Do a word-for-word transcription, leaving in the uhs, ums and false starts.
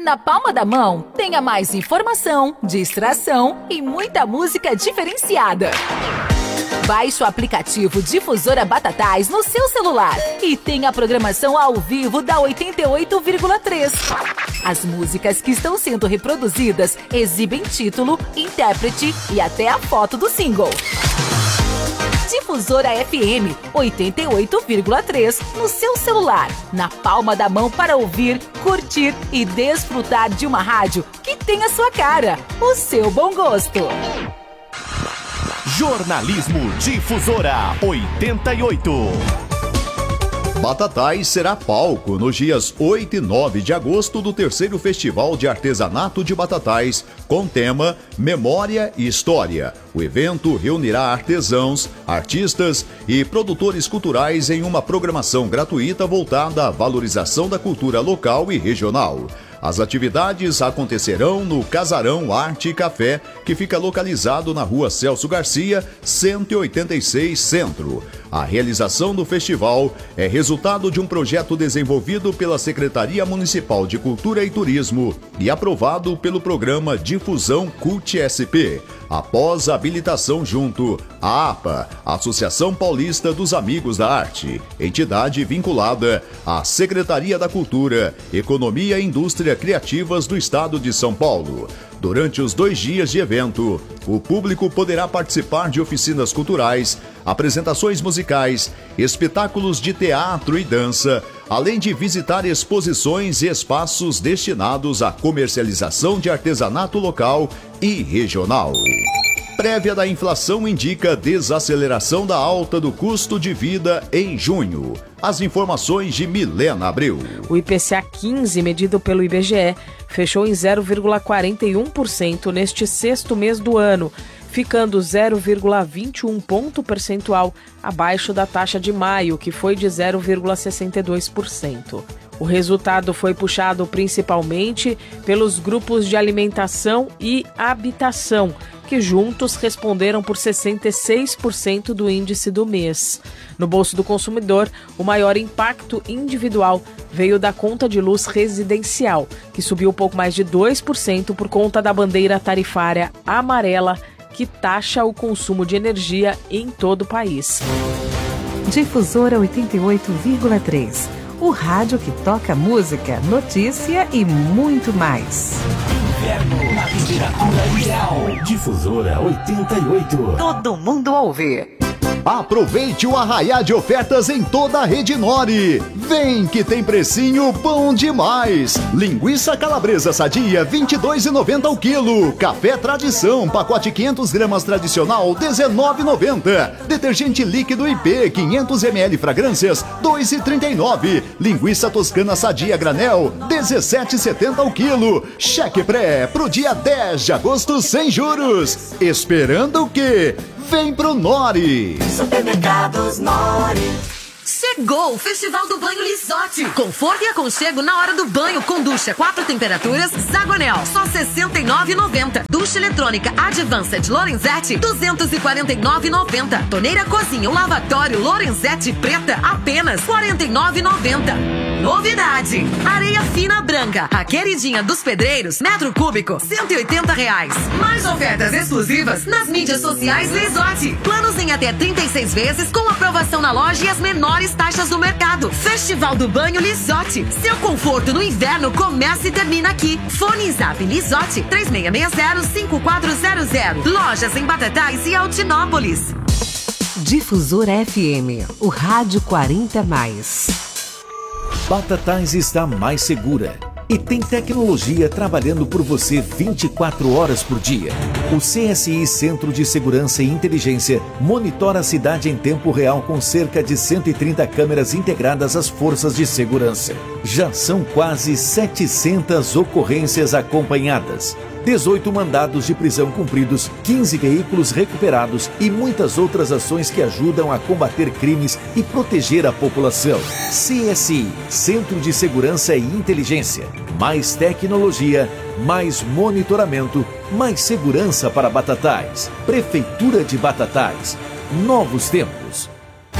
Na palma da mão, tenha mais informação, distração e muita música diferenciada. Baixe o aplicativo Difusora Batatais no seu celular e tenha a programação ao vivo da oitenta e oito vírgula três. As músicas que estão sendo reproduzidas exibem título, intérprete e até a foto do single. Difusora F M oitenta e oito vírgula três no seu celular, na palma da mão para ouvir, curtir e desfrutar de uma rádio que tem a sua cara, o seu bom gosto. Jornalismo Difusora oitenta e oito. Batatais será palco nos dias oito e nove de agosto do terceiro Festival de Artesanato de Batatais, com tema Memória e História. O evento reunirá artesãos, artistas e produtores culturais em uma programação gratuita voltada à valorização da cultura local e regional. As atividades acontecerão no Casarão Arte e Café, que fica localizado na Rua Celso Garcia, cento e oitenta e seis, Centro. A realização do festival é resultado de um projeto desenvolvido pela Secretaria Municipal de Cultura e Turismo e aprovado pelo programa Difusão Cult S P, após a habilitação junto à A P A, Associação Paulista dos Amigos da Arte, entidade vinculada à Secretaria da Cultura, Economia e Indústria Criativas do Estado de São Paulo. Durante os dois dias de evento, o público poderá participar de oficinas culturais, apresentações musicais, espetáculos de teatro e dança, além de visitar exposições e espaços destinados à comercialização de artesanato local e regional. Prévia da inflação indica desaceleração da alta do custo de vida em junho. As informações de Milena Abreu. O I P C A quinze, medido pelo I B G E, fechou em zero vírgula quarenta e um por cento neste sexto mês do ano, ficando zero vírgula vinte e um ponto percentual abaixo da taxa de maio, que foi de zero vírgula sessenta e dois por cento. O resultado foi puxado principalmente pelos grupos de alimentação e habitação, que juntos responderam por sessenta e seis por cento do índice do mês. No bolso do consumidor, o maior impacto individual veio da conta de luz residencial, que subiu um pouco mais de dois por cento por conta da bandeira tarifária amarela, que taxa o consumo de energia em todo o país. Difusora oitenta e oito vírgula três. O rádio que toca música, notícia e muito mais. Inverno na temperatura ideal. Difusora oitenta e oito. Todo mundo ouve. Aproveite o arraiá de ofertas em toda a Rede Nori. Vem que tem precinho bom demais. Linguiça calabresa sadia vinte e dois reais e noventa centavos ao quilo. Café Tradição, pacote quinhentas gramas tradicional dezenove reais e noventa centavos. Detergente líquido I P quinhentos mililitros fragrâncias dois reais e trinta e nove centavos. Linguiça toscana sadia granel dezessete reais e setenta centavos ao quilo. Cheque pré pro dia dez de agosto sem juros. Esperando o quê? Vem pro Nori! Supermercados Nori. Chegou o Festival do Banho Lisotti. Conforto e aconchego na hora do banho com ducha quatro temperaturas Zagonel, só sessenta e nove reais e noventa centavos. Ducha eletrônica Advanced Lorenzetti, duzentos e quarenta e nove reais e noventa centavos. Torneira cozinha ou lavatório Lorenzetti preta, apenas quarenta e nove reais e noventa centavos. Novidade! Areia fina branca, a queridinha dos pedreiros, metro cúbico, cento e oitenta reais. Mais ofertas exclusivas nas mídias sociais Lisotti. Planos em até trinta e seis vezes com aprovação na loja e as menores taxas do mercado. Festival do Banho Lisotti. Seu conforto no inverno começa e termina aqui. Fone Zap Lisotti três seis seis zero, cinco quatro zero zero. Lojas em Batatais e Altinópolis. Difusora F M, o rádio quarenta mais. Batatais está mais segura e tem tecnologia trabalhando por você vinte e quatro horas por dia. O C S I Centro de Segurança e Inteligência monitora a cidade em tempo real com cerca de cento e trinta câmeras integradas às forças de segurança. Já são quase setecentas ocorrências acompanhadas, dezoito mandados de prisão cumpridos, quinze veículos recuperados e muitas outras ações que ajudam a combater crimes e proteger a população. C S I, Centro de Segurança e Inteligência. Mais tecnologia, mais monitoramento, mais segurança para Batatais. Prefeitura de Batatais. Novos tempos.